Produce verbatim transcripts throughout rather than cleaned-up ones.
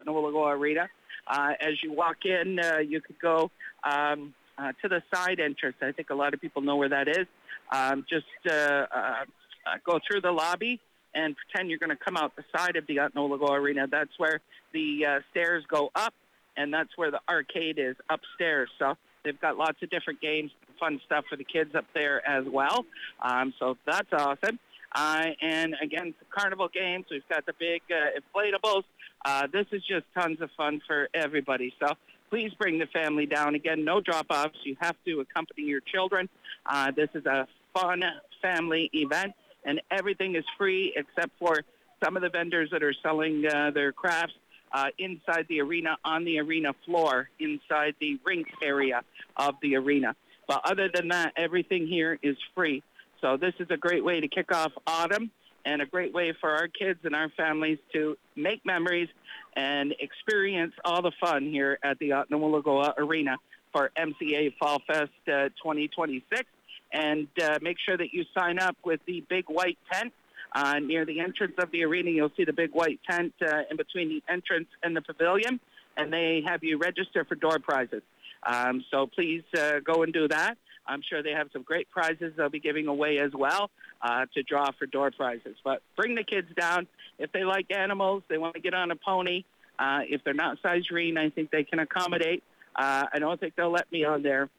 Otnawalagoa Arena. Uh, as you walk in, uh, you could go um, uh, to the side entrance. I think a lot of people know where that is. Um, just uh, uh, uh, go through the lobby and pretend you're going to come out the side of the Otnawalagoa Arena. That's where the uh, stairs go up, and that's where the arcade is upstairs. So they've got lots of different games, fun stuff for the kids up there as well. Um, so that's awesome. Uh, and again, carnival games. We've got the big uh, inflatables. Uh, this is just tons of fun for everybody. So please bring the family down. Again, no drop-offs. You have to accompany your children. Uh, this is a fun family event, and everything is free except for some of the vendors that are selling uh, their crafts uh, inside the arena, on the arena floor, inside the rink area of the arena. But other than that, everything here is free. So this is a great way to kick off autumn and a great way for our kids and our families to make memories and experience all the fun here at the Otnawalagoa Arena for M C A Fall Fest uh, twenty twenty-six. And uh, make sure that you sign up with the big white tent. Uh, near the entrance of the arena, you'll see the big white tent uh, in between the entrance and the pavilion, and they have you register for door prizes. Um, so please uh, go and do that. I'm sure they have some great prizes they'll be giving away as well uh, to draw for door prizes. But bring the kids down. If they like animals, they want to get on a pony. Uh, if they're not size green, I think they can accommodate. Uh, I don't think they'll let me on there.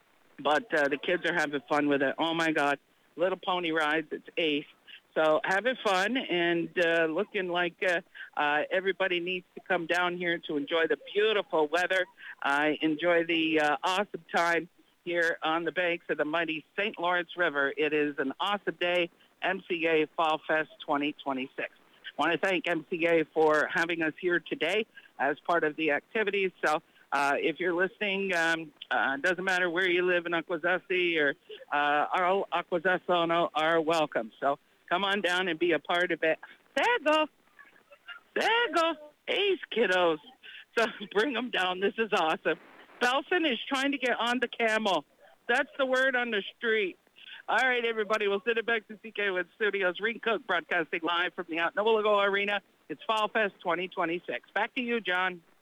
But uh, the kids are having fun with it. Oh, my God. Little pony rides. It's ace. So having fun and uh, looking like uh, uh, everybody needs to come down here to enjoy the beautiful weather, uh, enjoy the uh, awesome time here on the banks of the mighty Saint Lawrence River. It is an awesome day, M C A Fall Fest twenty twenty-six. I want to thank M C A for having us here today as part of the activities. So uh, if you're listening, um, uh, doesn't matter where you live in Akwesasne or uh, all Akwesasne are welcome. So come on down and be a part of it. There you go. There you go. Ace, kiddos. So bring them down. This is awesome. Belson is trying to get on the camel. That's the word on the street. All right, everybody. We'll send it back to C K W Studios. Reed Cook broadcasting live from the Otnawalagoa Arena. It's Fall Fest twenty twenty-six. Back to you, John.